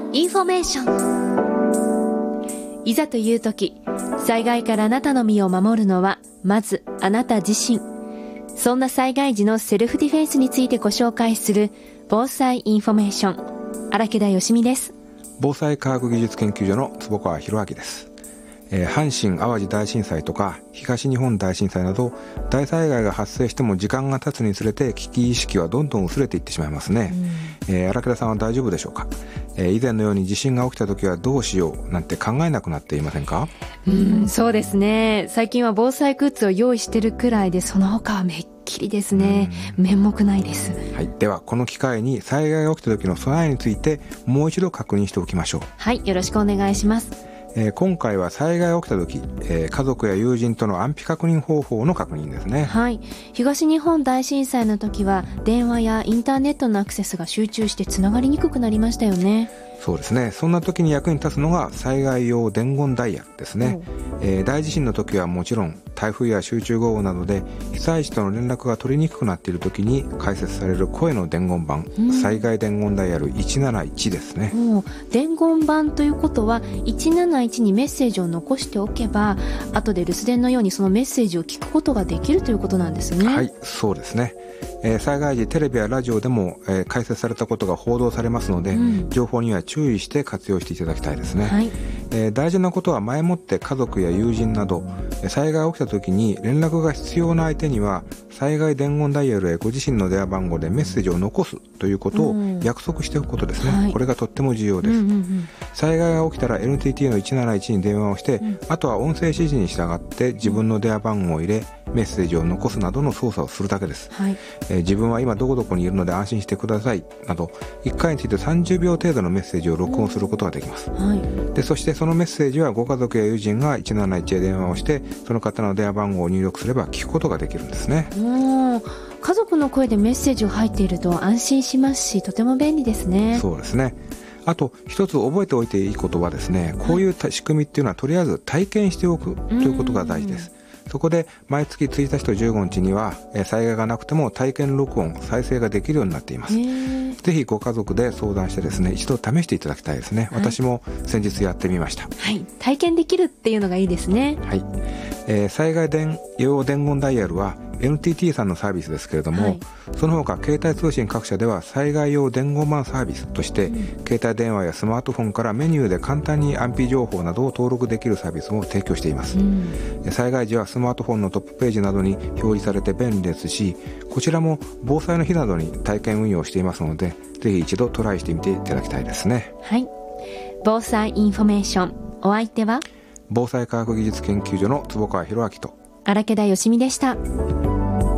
インフォメーション。いざという時、災害からあなたの身を守るのはまずあなた自身。そんな災害時のセルフディフェンスについてご紹介する防災インフォメーション。荒木田よしみです。 防災科学技術研究所の坪川博明です。阪神・淡路大震災とか東日本大震災など大災害が発生しても時間が経つにつれて危機意識はどんどん薄れていってしまいますね。荒木田さんは大丈夫でしょうか。以前のように地震が起きた時はどうしようなんて考えなくなっていませんか。 そうですね。最近は防災グッズを用意してるくらいで、その他はめっきりですね。面目ないです。 はい、ではこの機会に災害が起きた時の備えについてもう一度確認しておきましょう。 はい、よろしくお願いします。 今回は災害が起きた時、家族や友人との安否確認方法の確認ですね。 はい、東日本大震災の時は電話やインターネットのアクセスが集中してつながりにくくなりましたよね。 そうですね。そんな時に役に立つのが災害用伝言ダイヤルですね。大地震の時はもちろん台風や集中豪雨などで被災地との連絡が取りにくくなっている時に開設される声の伝言板、災害伝言ダイヤル171ですね。 伝言板ということは171にメッセージを残しておけば後で留守電のようにそのメッセージを聞くことができるということなんですね。 はい、そうですね。災害時テレビやラジオでも、開設されたことが報道されますので、情報には注意して活用していただきたいですね。はい、大事なことは前もって家族や友人など災害が起きた時に連絡が必要な相手には災害伝言ダイヤルへご自身の電話番号でメッセージを残すということを約束しておくことですね。はい、これがとっても重要です。災害が起きたら NTT の171に電話をして、あとは音声指示に従って自分の電話番号を入れメッセージを残すなどの操作をするだけです。はい、自分は今どこどこにいるので安心してくださいなど1回について30秒程度のメッセージを録音することができます。はい、でそしてそのメッセージはご家族や友人が171へ電話をしてその方の電話番号を入力すれば聞くことができるんですね。 家族の声でメッセージを入っていると安心しますし、とても便利ですね。 そうですね。あと一つ覚えておいていいことはですね、こういう仕組みっていうのはとりあえず体験しておくということが大事です。そこで毎月1日と15日には災害がなくても体験録音再生ができるようになっています。ぜひご家族で相談してですね、一度試していただきたいですね。はい、私も先日やってみました。 はい、体験できるっていうのがいいですね。 はい、災害用伝言ダイヤルは NTT さんのサービスですけれども、その他携帯通信各社では災害用伝言板サービスとして、携帯電話やスマートフォンからメニューで簡単に安否情報などを登録できるサービスを提供しています。災害時はスマートフォンのトップページなどに表示されて便利ですし、こちらも防災の日などに体験運用していますので、ぜひ一度トライしてみていただきたいですね。 はい、防災インフォメーション、お相手は防災科学技術研究所の坪川博明と荒木田よしみでした。